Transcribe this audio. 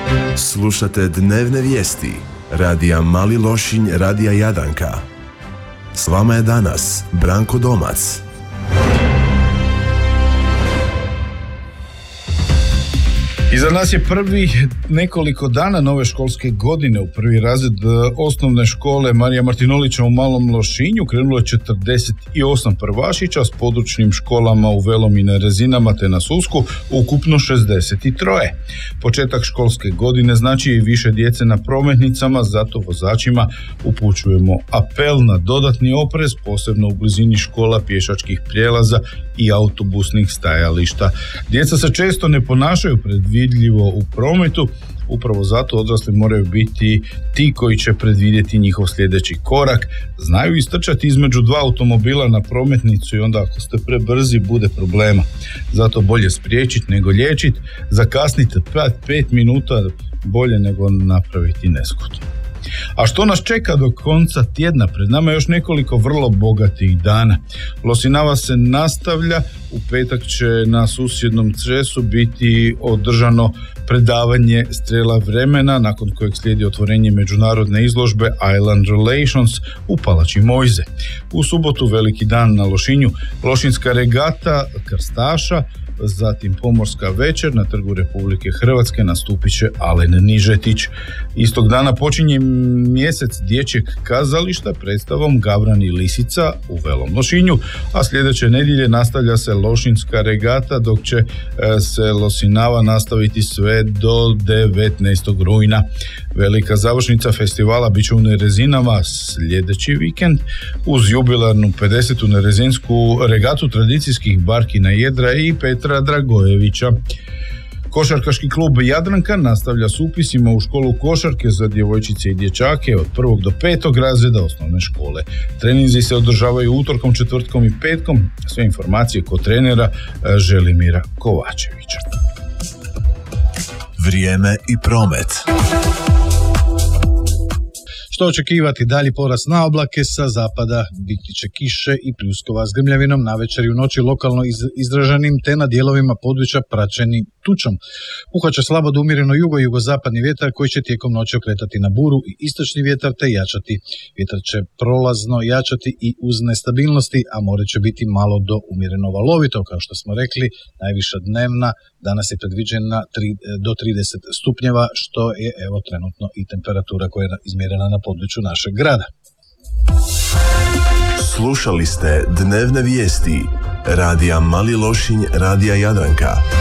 Slušate dnevne vijesti radija Mali Lošinj, radija Jadranka. S vama je danas Branko Domac. Iza nas je prvi nekoliko dana nove školske godine. U prvi razred osnovne škole Marija Martinolića u Malom Lošinju krenulo je 48 prvašića s područnim školama u Velom i Nerezinama te na Susku, ukupno 63. Početak školske godine znači i više djece na prometnicama, zato vozačima upućujemo apel na dodatni oprez, posebno u blizini škola, pješačkih prijelaza i autobusnih stajališta. Djeca se često ne ponašaju predvidljivo u prometu, upravo zato odrasli moraju biti ti koji će predvidjeti njihov sljedeći korak, znaju istrčati između dva automobila na prometnicu i onda ako ste prebrzi bude problema. Zato bolje spriječiti nego liječiti, zakasnite 5 minuta bolje nego napraviti nezgodu. A što nas čeka do konca tjedna? Pred nama je još nekoliko vrlo bogatih dana. Losinava se nastavlja, u petak će na susjednom Cresu biti održano predavanje Strela vremena, nakon kojeg slijedi otvorenje međunarodne izložbe Island Relations u Palači Mojze. U subotu veliki dan na Lošinju, Lošinjska regata krstaša, zatim pomorska večer na Trgu Republike Hrvatske nastupit će Alen Nižetić. Istog dana počinje mjesec dječjeg kazališta predstavom Gavran i Lisica u Velom Lošinju, a sljedeće nedjelje nastavlja se Lošinjska regata, dok će se Losinava nastaviti sve do 19. rujna. Velika završnica festivala bit će u Nerezinama sljedeći vikend uz jubilarnu 50. Nerezinsku regatu tradicijskih Barkina Jedra i Petra Dragojevića. Košarkaški klub Jadranka nastavlja s upisima u školu košarke za djevojčice i dječake od 1. do 5. razreda osnovne škole. Treninzi se održavaju utorkom, četvrtkom i petkom. Sve informacije kod trenera Želimira Kovačevića. Vrijeme i promet. Što očekivati? Dalji porast na oblake, sa zapada biti će kiše i pljuskova s grmljavinom, navečer i u noći lokalno izraženim te na dijelovima područja praćeni tučom. Puhaće slabo do umjereno jugozapadni vjetar koji će tijekom noći okretati na buru i istočni vjetar te jačati. Vjetar će prolazno jačati i uz nestabilnosti, a more će biti malo do umjereno valovito. Kao što smo rekli, najviša dnevna danas je predviđena do 30 stupnjeva, što je evo trenutno i temperatura koja je izmjerena na području našeg grada. Slušali ste dnevne vijesti radija Mali Lošinj, radija Jadranka.